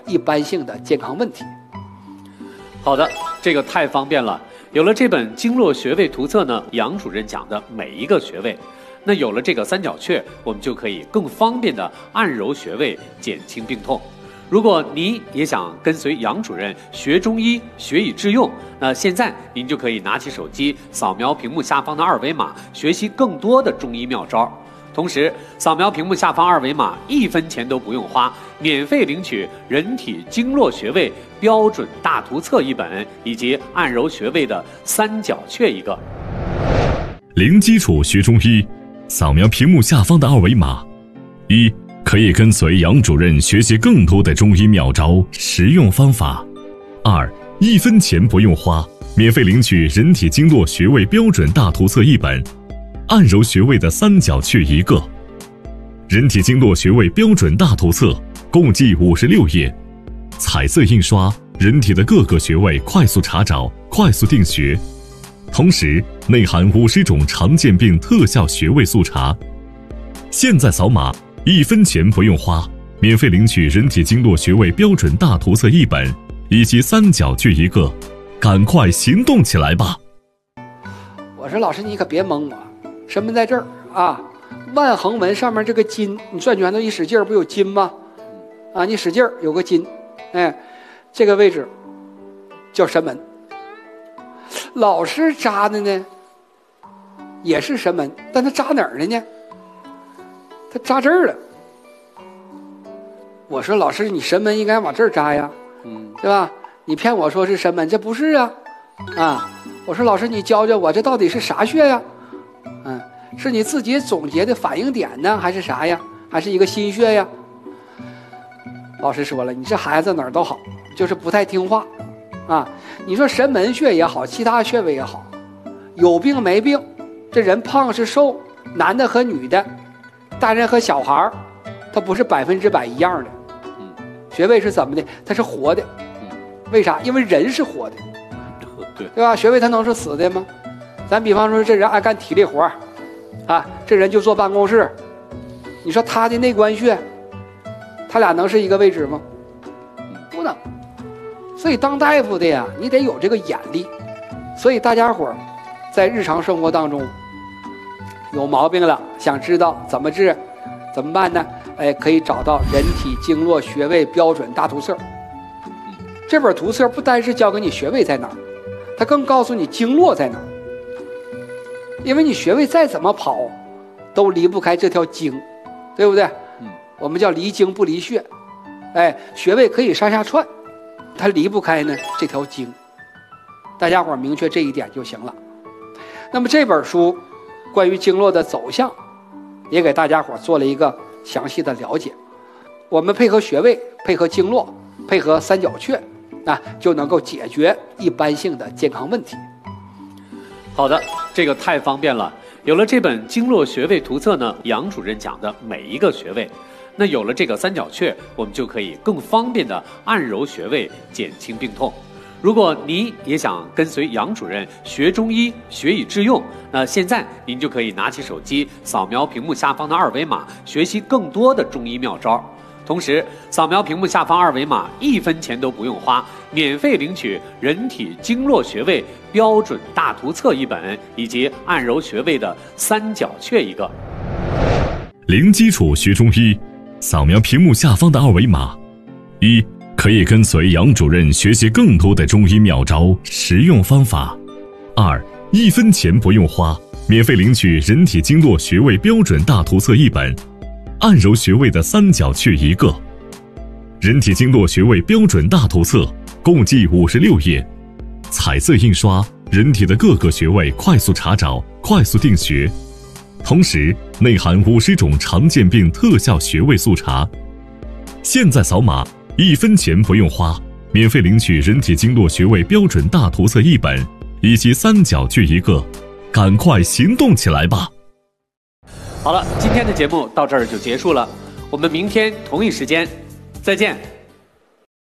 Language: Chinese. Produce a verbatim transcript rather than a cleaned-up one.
一般性的健康问题。 好的，这个太方便了。有了这本经络穴位图册呢，杨主任讲的每一个穴位，那有了这个三角穴，我们就可以更方便的按揉穴位，减轻病痛。如果您也想跟随杨主任学中医，学以致用，那现在您就可以拿起手机，扫描屏幕下方的二维码，学习更多的中医妙招。同时，扫描屏幕下方二维码，一分钱都不用花，免费领取人体经络穴位标准大图册一本，以及按揉穴位的三角穴一个。 零基础学中医，扫描屏幕下方的二维码，一可以跟随杨主任学习更多的中医妙招、实用方法；二一分钱不用花，免费领取人体经络穴位标准大图册一本，按揉穴位的三角穴一个。人体经络穴位标准大图册共计五十六页，彩色印刷，人体的各个穴位快速查找，快速定穴。同时内含五十种常见病特效穴位速查。现在扫码，一分钱不用花，免费领取人体经络穴位标准大图册一本，以及三角穴一个，赶快行动起来吧！ 我说老师，你可别蒙我，神门在这儿啊，万横纹上面这个筋，你转拳头一使劲儿，不有筋吗？啊，你使劲儿有个筋，哎，这个位置叫神门。老师扎的呢，也是神门，但他扎哪儿了呢？他扎这儿了。我说老师，你神门应该往这儿扎呀，嗯，对吧？你骗我说是神门，这不是啊，啊！我说老师，你教教我，这到底是啥穴呀？嗯，是你自己总结的反应点呢，还是啥呀？还是一个心穴呀？老师说了，你这孩子哪儿都好，就是不太听话，啊！你说神门穴也好，其他穴位也好，有病没病，这人胖是瘦，男的和女的，大人和小孩，他不是百分之百一样的。嗯，穴位是怎么的？它是活的。嗯，为啥？因为人是活的。对，对吧？穴位它能是死的吗？咱比方说，这人爱干体力活，啊，这人就坐办公室，你说他的内关穴，他俩能是一个位置吗？不能。所以当大夫的呀，你得有这个眼力。所以大家伙在日常生活当中有毛病了，想知道怎么治，怎么办呢？哎，可以找到人体经络穴位标准大图册。这本图册不单是教给你穴位在哪儿，它更告诉你经络在哪儿。因为你穴位再怎么跑，都离不开这条经，对不对？嗯，我们叫离经不离穴。哎，穴位可以上下串，它离不开呢这条经。大家伙明确这一点就行了。那么这本书关于经络的走向，也给大家伙做了一个详细的了解。我们配合穴位，配合经络，配合三角穴，那就能够解决一般性的健康问题。 好的，这个太方便了。有了这本经络穴位图册呢，杨主任讲的每一个穴位，那有了这个三角穴，我们就可以更方便的按揉穴位，减轻病痛。如果您也想跟随杨主任学中医，学以致用，那现在您就可以拿起手机，扫描屏幕下方的二维码，学习更多的中医妙招。同时，扫描屏幕下方二维码，一分钱都不用花，免费领取人体经络穴位标准大图册一本，以及按揉穴位的三角穴一个。 零基础学中医，扫描屏幕下方的二维码，一可以跟随杨主任学习更多的中医妙招、实用方法；二一分钱不用花，免费领取人体经络穴位标准大图册一本，按揉穴位的三角穴一个。人体经络穴位标准大图册共计五十六页，彩色印刷，人体的各个穴位快速查找，快速定穴。同时内含五十种常见病特效穴位速查。现在扫码，一分钱不用花，免费领取人体经络穴位标准大图册一本，以及三角穴一个，赶快行动起来吧！ 好了，今天的节目到这儿就结束了，我们明天同一时间再见。